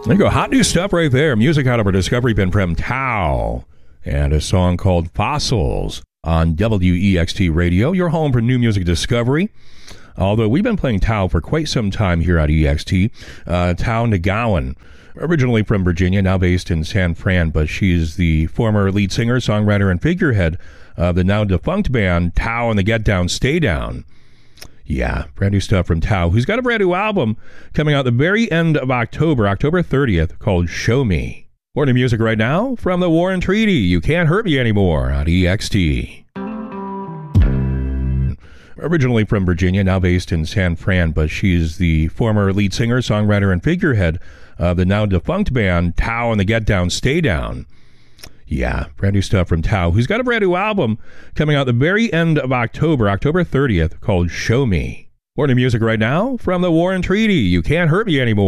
There you go. Hot new stuff right there. Music out of our Discovery bin from Tao. And a song called Fossils on WEXT Radio, your home for new music discovery. Although we've been playing Tao for quite some time here at EXT. Tao Nagawan, originally from Virginia, now based in San Fran, but she's the former lead singer, songwriter, and figurehead of the now defunct band Tao and the Get Down, Stay Down. Yeah, brand new stuff from Tao, who's got a brand new album coming out the very end of October 30th, called Show Me. More new music right now from the War and Treaty, You Can't Hurt Me Anymore on EXT. Originally from Virginia, now based in San Fran, but she's the former lead singer, songwriter, and figurehead of the now defunct band Tao and the Get Down, Stay Down. Yeah, brand new stuff from Tao, who's got a brand new album coming out the very end of October 30th, called Show Me. More new music right now from the War and Treaty, You Can't Hurt Me Anymore.